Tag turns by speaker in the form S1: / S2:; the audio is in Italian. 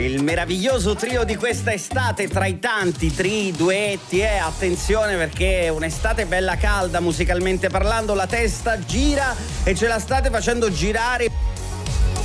S1: Il meraviglioso trio di questa estate, tra i tanti tri, duetti, attenzione perché è un'estate bella calda musicalmente parlando, la testa gira e ce la state facendo girare